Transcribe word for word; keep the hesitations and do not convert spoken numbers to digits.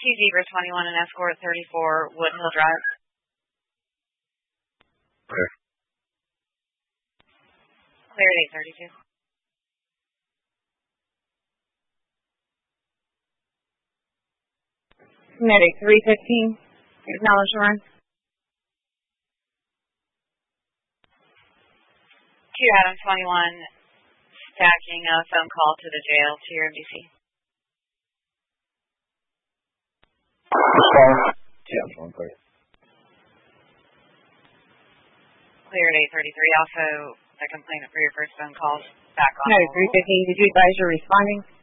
Zebra twenty-one and Escort thirty-four, Woodhill Drive. Clear. Clear at eight thirty-two. Medic three fifteen, acknowledge run. Q Adam twenty-one, stacking a phone call to the jail to your M D C. Yeah, one clear. Clear at eight thirty-three. Also, the complainant for your first phone calls back on. Medic three fifteen, did you advise you're responding?